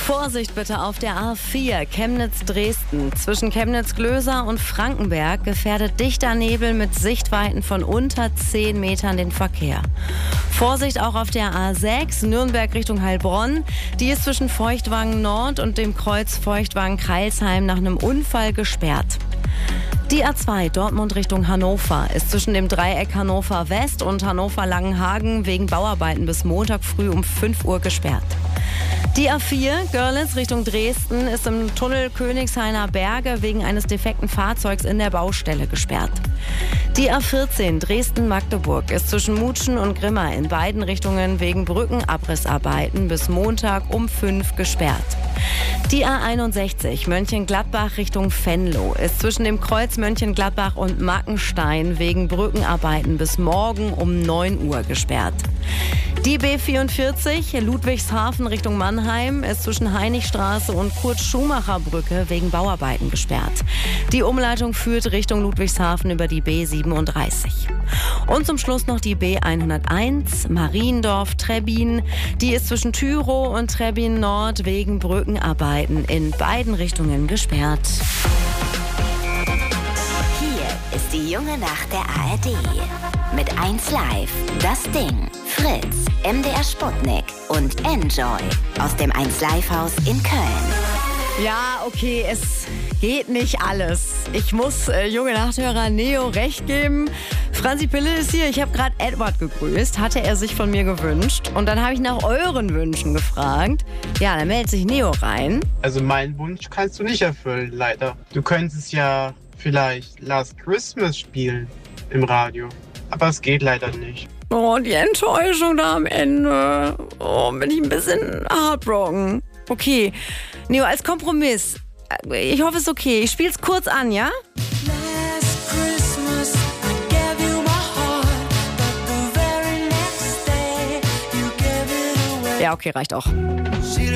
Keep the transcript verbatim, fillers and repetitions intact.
Vorsicht bitte auf der A vier Chemnitz-Dresden. Zwischen Chemnitz-Glöser und Frankenberg gefährdet dichter Nebel mit Sichtweiten von unter zehn Metern den Verkehr. Vorsicht auch auf der A sechs Nürnberg Richtung Heilbronn. Die ist zwischen Feuchtwangen Nord und dem Kreuz Feuchtwangen-Kreilsheim nach einem Unfall gesperrt. Die A zwei Dortmund Richtung Hannover ist zwischen dem Dreieck Hannover West und Hannover Langenhagen wegen Bauarbeiten bis Montag früh um fünf Uhr gesperrt. Die A vier Görlitz Richtung Dresden ist im Tunnel Königshainer Berge wegen eines defekten Fahrzeugs in der Baustelle gesperrt. Die A vierzehn Dresden-Magdeburg ist zwischen Mutschen und Grimma in beiden Richtungen wegen Brückenabrissarbeiten bis Montag um fünf gesperrt. Die A einundsechzig Mönchengladbach Richtung Venlo ist zwischen dem Kreuz Mönchengladbach und Mackenstein wegen Brückenarbeiten bis morgen um neun Uhr gesperrt. Die B vierundvierzig Ludwigshafen Richtung Mannheim ist zwischen Heinigstraße und Kurt-Schumacher-Brücke wegen Bauarbeiten gesperrt. Die Umleitung führt Richtung Ludwigshafen über die B siebenunddreißig. Und zum Schluss noch die B hunderteins Mariendorf-Trebbin. Die ist zwischen Tyrow und Trebbin Nord wegen Brückenarbeiten in beiden Richtungen gesperrt. Hier ist die junge Nacht der A R D. Mit eins Live, das Ding, Fritz, M D R Sputnik und Enjoy aus dem eins Live Haus in Köln. Ja, okay, es geht nicht alles. Ich muss äh, junge Nachthörer Neo recht geben. Franzi Pille ist hier. Ich habe gerade Edward gegrüßt. Hatte er sich von mir gewünscht. Und dann habe ich nach euren Wünschen gefragt. Ja, dann meldet sich Neo rein. Also meinen Wunsch kannst du nicht erfüllen, leider. Du könntest ja vielleicht Last Christmas spielen im Radio. Aber es geht leider nicht. Oh, die Enttäuschung da am Ende. Oh, bin ich ein bisschen heartbroken. Okay, Neo, als Kompromiss. Ich hoffe, es ist okay. Ich spiel's kurz an, ja? Ja, okay, reicht auch.